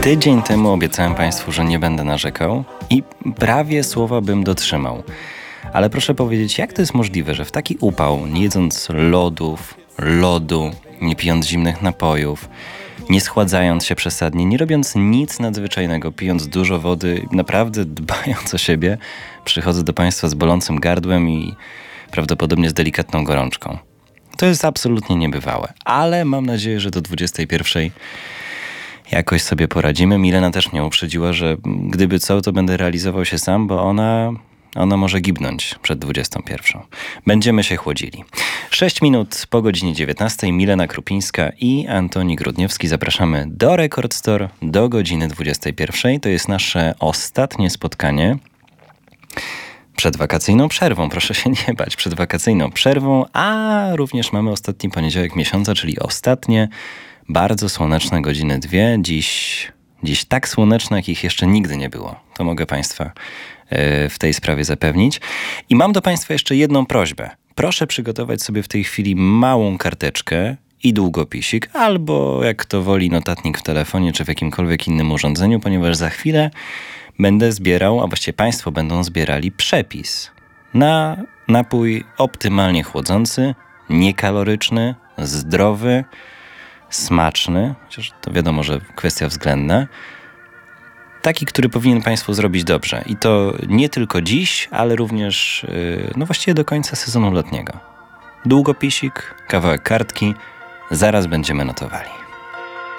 Tydzień temu obiecałem Państwu, że nie będę narzekał i prawie słowa bym dotrzymał. Ale proszę powiedzieć, jak to jest możliwe, że w taki upał, nie jedząc lodu, nie pijąc zimnych napojów, nie schładzając się przesadnie, nie robiąc nic nadzwyczajnego, pijąc dużo wody, naprawdę dbając o siebie, przychodzę do Państwa z bolącym gardłem i prawdopodobnie z delikatną gorączką. To jest absolutnie niebywałe, ale mam nadzieję, że do 21 jakoś sobie poradzimy. Milena też mnie uprzedziła, że gdyby co, to będę realizował się sam, bo ona może gibnąć przed 21. Będziemy się chłodzili. 6 minut po godzinie 19. Milena Krupińska i Antoni Grudniewski. Zapraszamy do Record Store do godziny 21. To jest nasze ostatnie spotkanie przed wakacyjną przerwą. Proszę się nie bać, przed wakacyjną przerwą, a również mamy ostatni poniedziałek miesiąca, czyli ostatnie bardzo słoneczne godziny 2. Dziś tak słoneczne, jakich jeszcze nigdy nie było. To mogę Państwa w tej sprawie zapewnić. I mam do Państwa jeszcze jedną prośbę. Proszę przygotować sobie w tej chwili małą karteczkę i długopisik, albo jak kto woli notatnik w telefonie, czy w jakimkolwiek innym urządzeniu, ponieważ za chwilę będę zbierał, a właściwie Państwo będą zbierali przepis na napój optymalnie chłodzący, niekaloryczny, zdrowy, smaczny, chociaż to wiadomo, że kwestia względna. Taki, który powinien Państwu zrobić dobrze. I to nie tylko dziś, ale również właściwie do końca sezonu letniego. Długopisik, kawałek kartki, zaraz będziemy notowali.